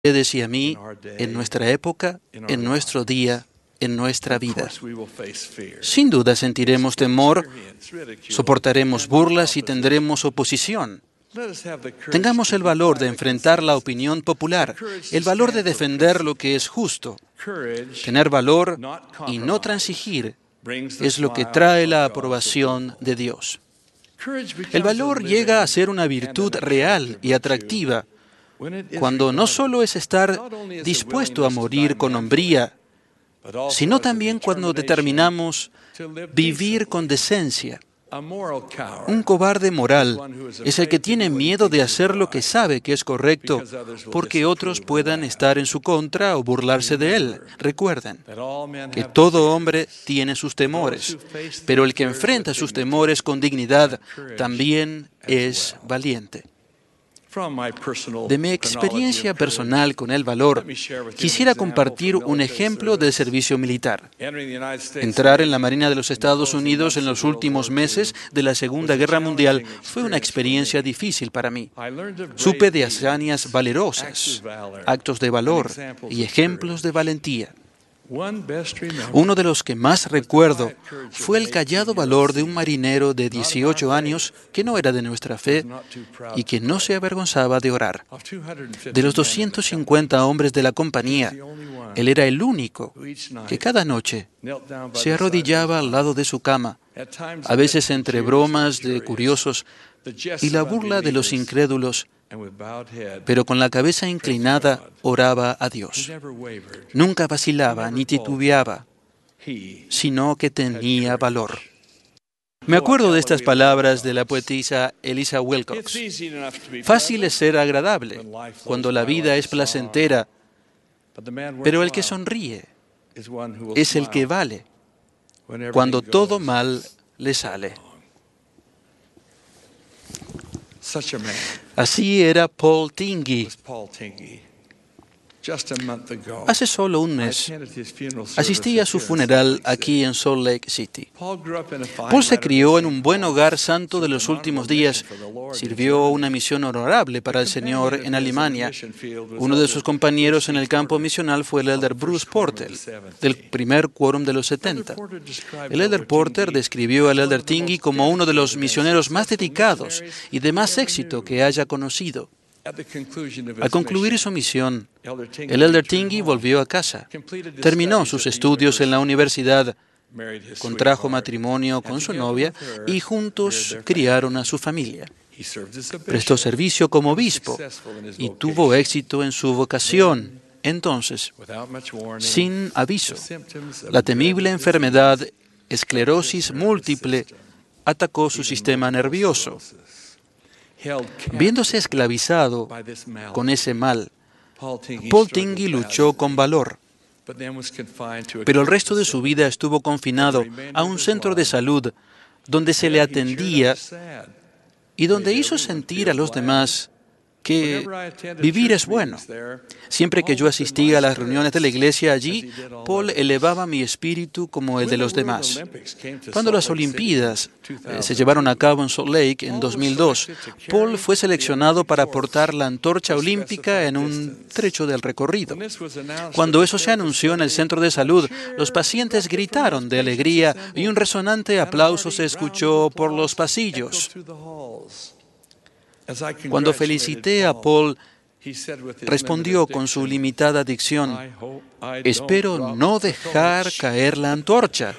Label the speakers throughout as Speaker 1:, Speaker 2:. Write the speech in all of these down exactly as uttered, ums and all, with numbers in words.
Speaker 1: ustedes y a mí, en nuestra época, en nuestro día, en nuestra vida. Sin duda sentiremos temor, soportaremos burlas y tendremos oposición. Tengamos el valor de enfrentar la opinión popular, el valor de defender lo que es justo. Tener valor y no transigir es lo que trae la aprobación de Dios. El valor llega a ser una virtud real y atractiva cuando no solo es estar dispuesto a morir con hombría, sino también cuando determinamos vivir con decencia. Un cobarde moral es el que tiene miedo de hacer lo que sabe que es correcto porque otros puedan estar en su contra o burlarse de él. Recuerden que todo hombre tiene sus temores, pero el que enfrenta sus temores con dignidad también es valiente. De mi experiencia personal con el valor, quisiera compartir un ejemplo del servicio militar. Entrar en la Marina de los Estados Unidos en los últimos meses de la Segunda Guerra Mundial fue una experiencia difícil para mí. Supe de hazañas valerosas, actos de valor y ejemplos de valentía. Uno de los que más recuerdo fue el callado valor de un marinero de dieciocho años que no era de nuestra fe y que no se avergonzaba de orar. De los doscientos cincuenta hombres de la compañía, él era el único que cada noche se arrodillaba al lado de su cama, a veces entre bromas de curiosos y la burla de los incrédulos, pero con la cabeza inclinada oraba a Dios. Nunca vacilaba ni titubeaba, sino que tenía valor. Me acuerdo de estas palabras de la poetisa Elisa Wilcox. Fácil es ser agradable cuando la vida es placentera, pero el que sonríe es el que vale cuando todo mal le sale. Así era Paul Tingey. Hace solo un mes asistí a su funeral aquí en Salt Lake City. Paul se crió en un buen hogar santo de los últimos días. Sirvió una misión honorable para el Señor en Alemania. Uno de sus compañeros en el campo misional fue el elder Bruce Porter, del primer quórum de los setenta. El elder Porter describió al elder Tingey como uno de los misioneros más dedicados y de más éxito que haya conocido. Al concluir su misión, el elder Tingey volvió a casa, terminó sus estudios en la universidad, contrajo matrimonio con su novia y juntos criaron a su familia. Prestó servicio como obispo y tuvo éxito en su vocación. Entonces, sin aviso, la temible enfermedad esclerosis múltiple atacó su sistema nervioso. Viéndose esclavizado con ese mal, Paul Tingey luchó con valor, pero el resto de su vida estuvo confinado a un centro de salud donde se le atendía y donde hizo sentir a los demás que vivir es bueno. Siempre que yo asistía a las reuniones de la iglesia allí, Paul elevaba mi espíritu como el de los demás. Cuando las Olimpiadas eh, se llevaron a cabo en Salt Lake en dos mil dos, Paul fue seleccionado para portar la antorcha olímpica en un trecho del recorrido. Cuando eso se anunció en el centro de salud, los pacientes gritaron de alegría y un resonante aplauso se escuchó por los pasillos. Cuando felicité a Paul, respondió con su limitada dicción: espero no dejar caer la antorcha.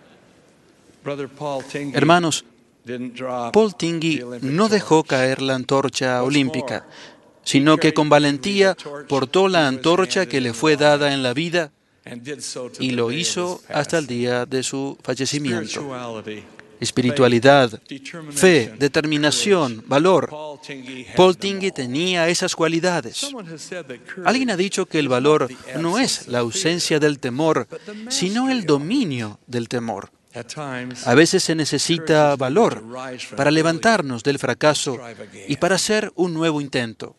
Speaker 1: Hermanos, Paul Tingey no dejó caer la antorcha olímpica, sino que con valentía portó la antorcha que le fue dada en la vida y lo hizo hasta el día de su fallecimiento. Espiritualidad, fe, determinación, valor. Paul Tingey tenía esas cualidades. Alguien ha dicho que el valor no es la ausencia del temor, sino el dominio del temor. A veces se necesita valor para levantarnos del fracaso y para hacer un nuevo intento.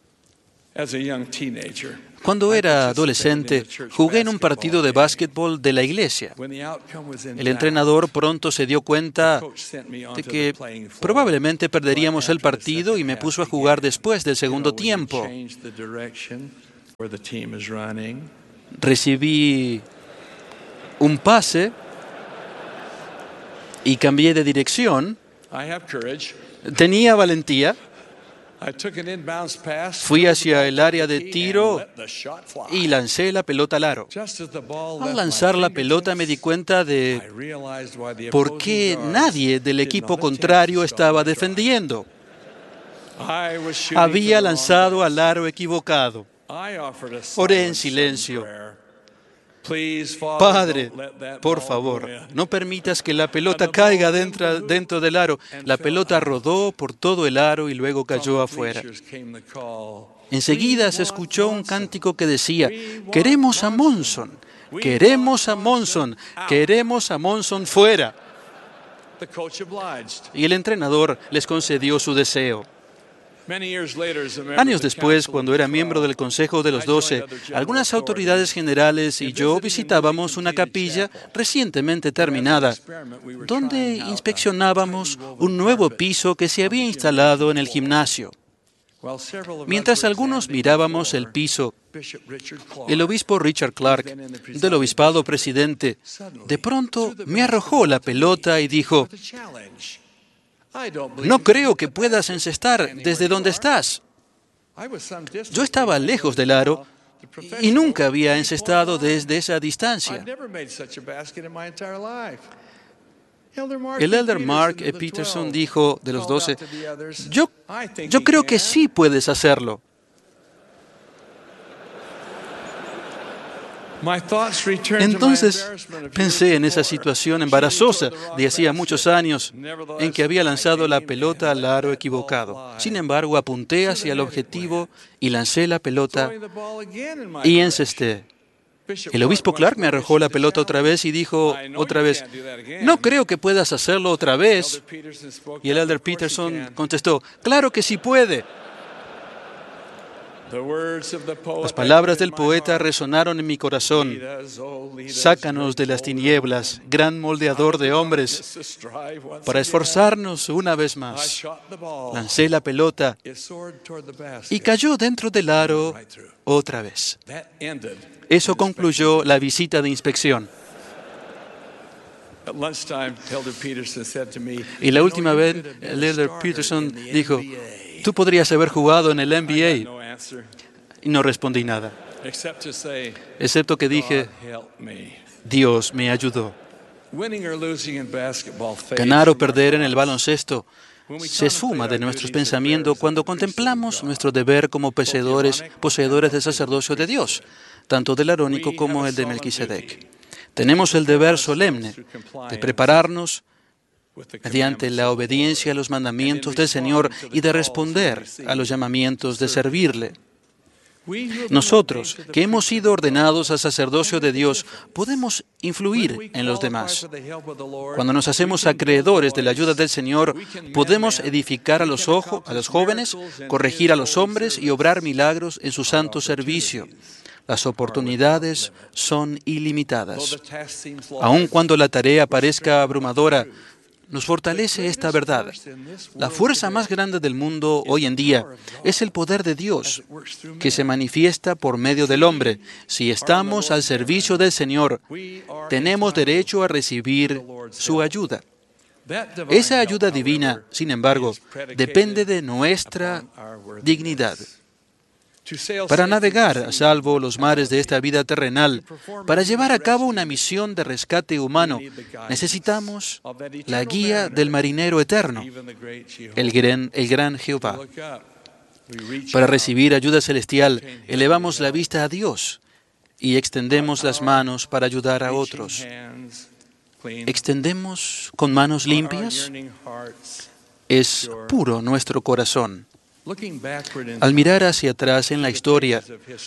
Speaker 1: Cuando era adolescente, jugué en un partido de básquetbol de la iglesia. El entrenador pronto se dio cuenta de que probablemente perderíamos el partido y me puso a jugar después del segundo tiempo. Recibí un pase y cambié de dirección. Tenía valentía. Fui hacia el área de tiro y lancé la pelota al aro. Al lanzar la pelota me di cuenta de por qué nadie del equipo contrario estaba defendiendo. Había lanzado al aro equivocado. Oré en silencio. Padre, por favor, no permitas que la pelota caiga dentro, dentro del aro. La pelota rodó por todo el aro y luego cayó afuera. Enseguida se escuchó un cántico que decía: queremos a Monson, queremos a Monson, queremos a Monson fuera. Y el entrenador les concedió su deseo. Años después, cuando era miembro del Consejo de los Doce, algunas autoridades generales y yo visitábamos una capilla recientemente terminada, donde inspeccionábamos un nuevo piso que se había instalado en el gimnasio. Mientras algunos mirábamos el piso, el obispo Richard Clark, del obispado presidente, de pronto me arrojó la pelota y dijo: no creo que puedas encestar desde donde estás. Yo estaba lejos del aro y nunca había encestado desde esa distancia. El elder Mark E. Peterson dijo de los doce: yo, yo creo que sí puedes hacerlo. Entonces pensé en esa situación embarazosa de hacía muchos años en que había lanzado la pelota al aro equivocado. Sin embargo, apunté hacia el objetivo y lancé la pelota y encesté. El obispo Clark me arrojó la pelota otra vez y dijo otra vez: no creo que puedas hacerlo otra vez. Y el elder Peterson contestó: claro que sí puede. Las palabras del poeta resonaron en mi corazón. Sácanos de las tinieblas, gran moldeador de hombres, para esforzarnos una vez más. Lancé la pelota y cayó dentro del aro otra vez. Eso concluyó la visita de inspección. Y la última vez, el elder Peterson dijo: tú podrías haber jugado en el N B A. Y no respondí nada, excepto que dije: Dios me ayudó. Ganar o perder en el baloncesto se esfuma de nuestros pensamientos cuando contemplamos nuestro deber como poseedores, poseedores del sacerdocio de Dios, tanto del arónico como el de Melquisedec. Tenemos el deber solemne de prepararnos mediante la obediencia a los mandamientos del Señor y de responder a los llamamientos de servirle. Nosotros, que hemos sido ordenados al sacerdocio de Dios, podemos influir en los demás. Cuando nos hacemos acreedores de la ayuda del Señor, podemos edificar a los, ojo, a los jóvenes, corregir a los hombres y obrar milagros en su santo servicio. Las oportunidades son ilimitadas. Aun cuando la tarea parezca abrumadora, nos fortalece esta verdad. La fuerza más grande del mundo hoy en día es el poder de Dios, que se manifiesta por medio del hombre. Si estamos al servicio del Señor, tenemos derecho a recibir su ayuda. Esa ayuda divina, sin embargo, depende de nuestra dignidad. Para navegar a salvo los mares de esta vida terrenal, para llevar a cabo una misión de rescate humano, necesitamos la guía del marinero eterno, el gran, el gran Jehová. Para recibir ayuda celestial, elevamos la vista a Dios y extendemos las manos para ayudar a otros. ¿Extendemos con manos limpias? Es puro nuestro corazón. Al mirar hacia atrás en la historia,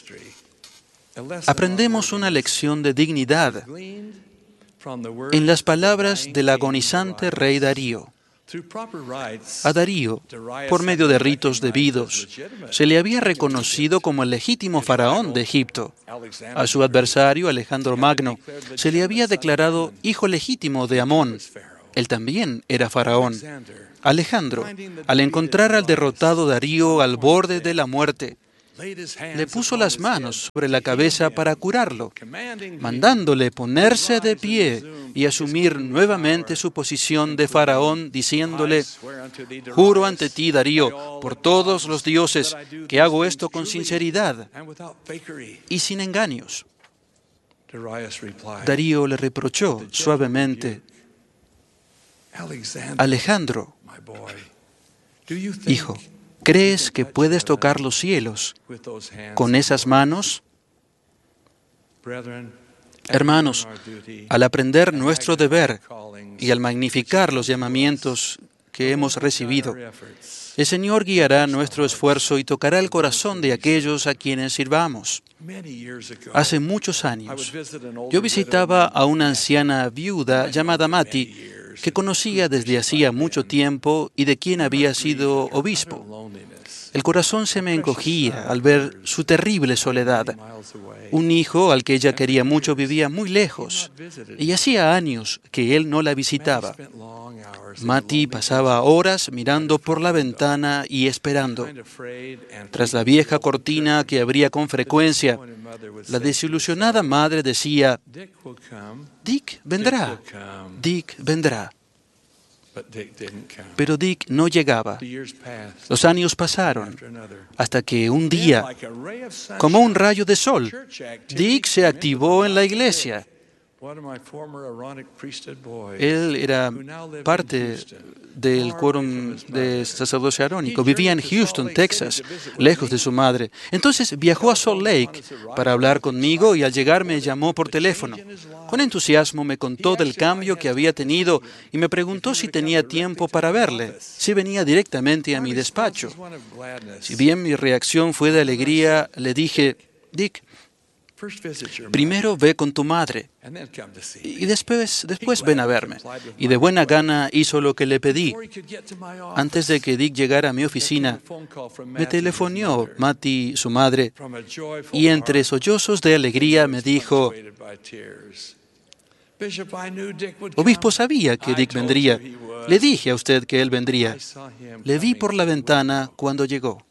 Speaker 1: aprendemos una lección de dignidad en las palabras del agonizante rey Darío. A Darío, por medio de ritos debidos, se le había reconocido como el legítimo faraón de Egipto. A su adversario, Alejandro Magno, se le había declarado hijo legítimo de Amón. Él también era faraón. Alejandro, al encontrar al derrotado Darío al borde de la muerte, le puso las manos sobre la cabeza para curarlo, mandándole ponerse de pie y asumir nuevamente su posición de faraón, diciéndole: juro ante ti, Darío, por todos los dioses, que hago esto con sinceridad y sin engaños. Darío le reprochó suavemente: Alejandro, hijo, ¿crees que puedes tocar los cielos con esas manos? Hermanos, al aprender nuestro deber y al magnificar los llamamientos que hemos recibido, el Señor guiará nuestro esfuerzo y tocará el corazón de aquellos a quienes sirvamos. Hace muchos años, yo visitaba a una anciana viuda llamada Mati, que conocía desde hacía mucho tiempo y de quien había sido obispo. El corazón se me encogía al ver su terrible soledad. Un hijo al que ella quería mucho vivía muy lejos y hacía años que él no la visitaba. Mati pasaba horas mirando por la ventana y esperando. Tras la vieja cortina que abría con frecuencia, la desilusionada madre decía: Dick vendrá, Dick vendrá. Pero Dick no llegaba. Los años pasaron, hasta que un día, como un rayo de sol, Dick se activó en la iglesia. Él era parte del quórum de sacerdocio arónico. Vivía en Houston, Texas, lejos de su madre. Entonces viajó a Salt Lake para hablar conmigo y al llegar me llamó por teléfono. Con entusiasmo me contó del cambio que había tenido y me preguntó si tenía tiempo para verle, si venía directamente a mi despacho. Si bien mi reacción fue de alegría, le dije: Dick, primero ve con tu madre y después, después ven a verme. Y de buena gana hizo lo que le pedí. Antes de que Dick llegara a mi oficina, me telefonió Mati, su madre, y entre sollozos de alegría me dijo: Obispo, sabía que Dick vendría. Le dije a usted que él vendría. Le vi por la ventana cuando llegó.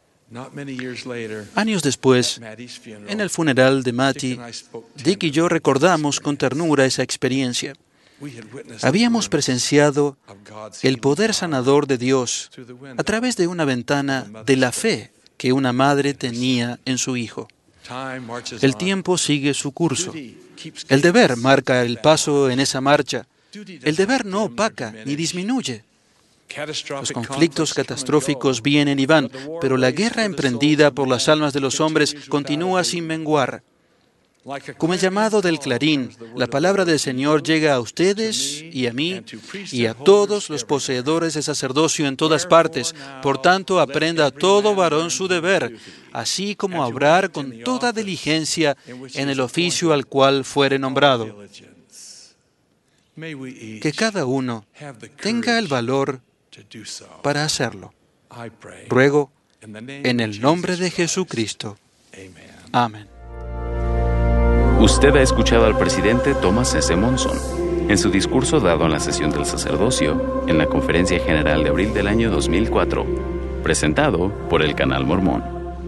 Speaker 1: Años después, en el funeral de Mati, Dick y yo recordamos con ternura esa experiencia. Habíamos presenciado el poder sanador de Dios a través de una ventana de la fe que una madre tenía en su hijo. El tiempo sigue su curso. El deber marca el paso en esa marcha. El deber no opaca ni disminuye. Los conflictos catastróficos vienen y van, pero la guerra emprendida por las almas de los hombres continúa sin menguar. Como el llamado del clarín, la palabra del Señor llega a ustedes y a mí y a todos los poseedores de sacerdocio en todas partes. Por tanto, aprenda todo varón su deber, así como a obrar con toda diligencia en el oficio al cual fuere nombrado. Que cada uno tenga el valor para hacerlo. Ruego en el nombre de Jesucristo. Amén.
Speaker 2: Usted ha escuchado al presidente Thomas S. Monson en su discurso dado en la sesión del sacerdocio en la Conferencia General de abril del año dos mil cuatro, presentado por el Canal Mormón.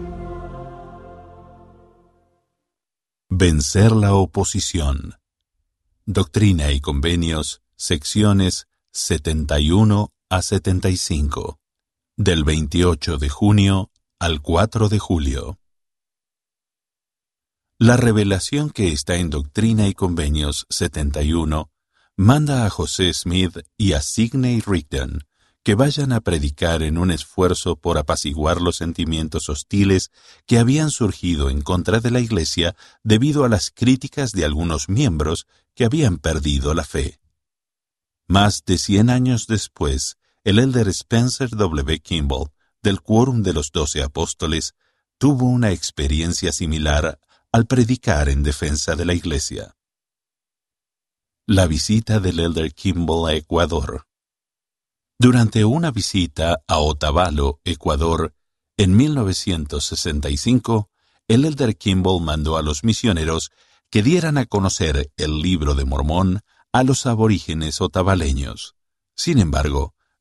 Speaker 3: Vencer la oposición. Doctrina y Convenios, secciones setenta y uno a setenta y cinco, del veintiocho de junio al cuatro de julio. La revelación que está en Doctrina y Convenios setenta y uno manda a José Smith y a Sidney Rigdon que vayan a predicar en un esfuerzo por apaciguar los sentimientos hostiles que habían surgido en contra de la Iglesia debido a las críticas de algunos miembros que habían perdido la fe. Más de cien años después, el elder Spencer W. Kimball, del Quórum de los Doce Apóstoles, tuvo una experiencia similar al predicar en defensa de la Iglesia. La visita del elder Kimball a Ecuador. Durante una visita a Otavalo, Ecuador, en mil novecientos sesenta y cinco, el elder Kimball mandó a los misioneros que dieran a conocer el Libro de Mormón a los aborígenes otavaleños. Sin embargo,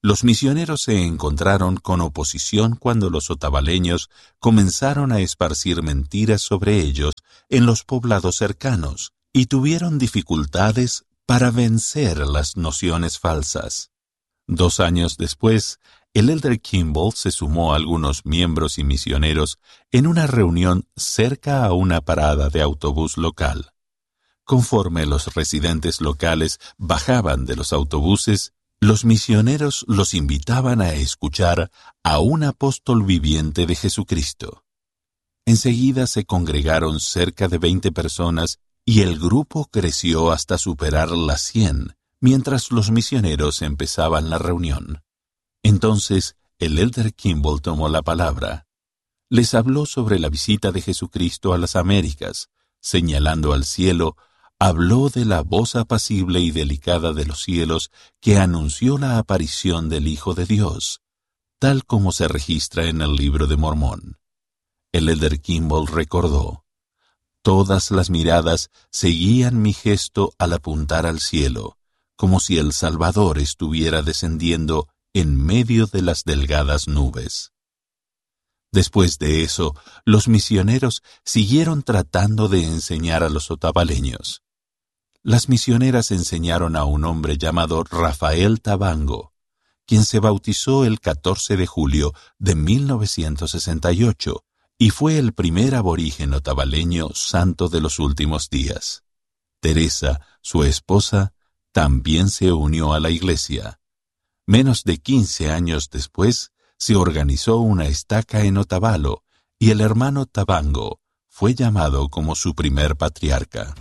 Speaker 3: Los misioneros se encontraron con oposición cuando los otavaleños comenzaron a esparcir mentiras sobre ellos en los poblados cercanos y tuvieron dificultades para vencer las nociones falsas. Dos años después, el elder Kimball se sumó a algunos miembros y misioneros en una reunión cerca a una parada de autobús local. Conforme los residentes locales bajaban de los autobuses, los misioneros los invitaban a escuchar a un apóstol viviente de Jesucristo. Enseguida se congregaron cerca de veinte personas y el grupo creció hasta superar las cien, mientras los misioneros empezaban la reunión. Entonces, el elder Kimball tomó la palabra. Les habló sobre la visita de Jesucristo a las Américas, señalando al cielo, habló de la voz apacible y delicada de los cielos que anunció la aparición del Hijo de Dios, tal como se registra en el Libro de Mormón. El elder Kimball recordó: todas las miradas seguían mi gesto al apuntar al cielo, como si el Salvador estuviera descendiendo en medio de las delgadas nubes. Después de eso, los misioneros siguieron tratando de enseñar a los otavaleños. Las misioneras enseñaron a un hombre llamado Rafael Tabango, quien se bautizó el catorce de julio de mil novecientos sesenta y ocho y fue el primer aborigen otavaleño santo de los últimos días. Teresa, su esposa, también se unió a la iglesia. Menos de quince años después, se organizó una estaca en Otavalo y el hermano Tabango fue llamado como su primer patriarca.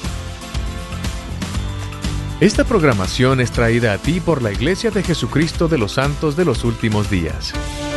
Speaker 4: Esta programación es traída a ti por la Iglesia de Jesucristo de los Santos de los Últimos Días.